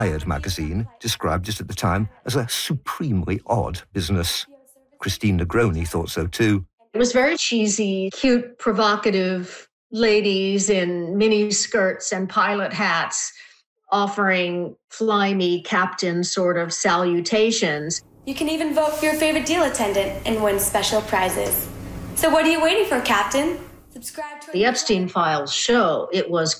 Wired magazine described it at the time as a supremely odd business. Christine Negroni thought so too. It was very cheesy, cute, provocative ladies in mini skirts and pilot hats offering fly me captain sort of salutations. You can even vote for your favorite deal attendant and win special prizes. So what are you waiting for, Captain? Subscribe to The Epstein Files show, it was